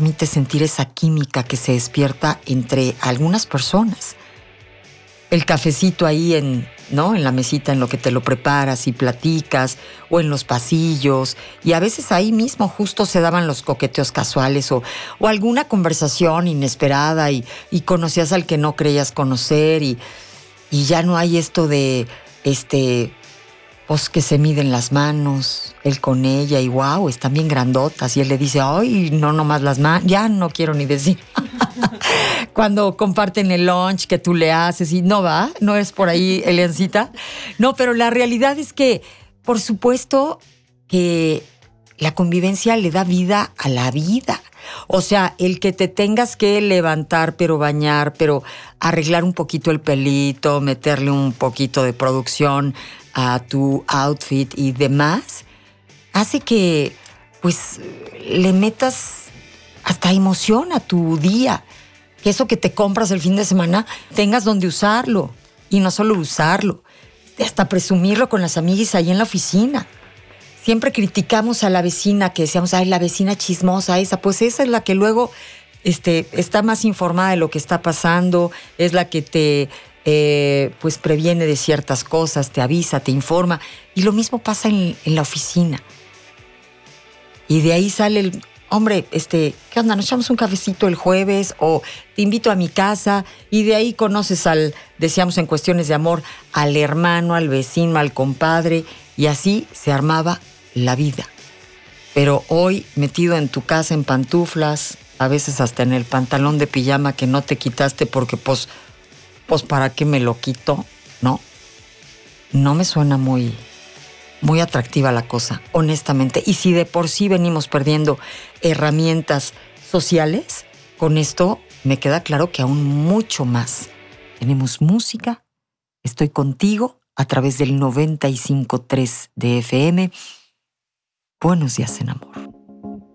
permite sentir esa química que se despierta entre algunas personas. El cafecito ahí en la mesita en lo que te lo preparas y platicas, o en los pasillos, y a veces ahí mismo justo se daban los coqueteos casuales o alguna conversación inesperada y conocías al que no creías conocer y ya no hay esto de pues que se miden las manos, él con ella y wow, están bien grandotas y él le dice, ay, no nomás las manos, ya no quiero ni decir. Cuando comparten el lunch que tú le haces y no es por ahí, Eliancita. No, pero la realidad es que, por supuesto, que la convivencia le da vida a la vida. O sea, el que te tengas que levantar, pero bañar, pero arreglar un poquito el pelito, meterle un poquito de producción a tu outfit y demás, hace que, pues, le metas hasta emoción a tu día. Que eso que te compras el fin de semana tengas donde usarlo. Y no solo usarlo, hasta presumirlo con las amigas ahí en la oficina. Siempre criticamos a la vecina que decíamos, ay, la vecina chismosa esa. Pues esa es la que luego está más informada de lo que está pasando, es la que te pues previene de ciertas cosas, te avisa, te informa. Y lo mismo pasa en la oficina. Y de ahí sale el... Hombre, ¿qué onda? ¿Nos echamos un cafecito el jueves? O te invito a mi casa y de ahí conoces decíamos en cuestiones de amor, al hermano, al vecino, al compadre, y así se armaba la vida. Pero hoy, metido en tu casa en pantuflas, a veces hasta en el pantalón de pijama que no te quitaste porque pues ¿para qué me lo quito? No me suena muy atractiva la cosa, honestamente. Y si de por sí venimos perdiendo herramientas sociales, con esto me queda claro que aún mucho más. Tenemos música, estoy contigo a través del 95.3 de FM. Buenos días en amor.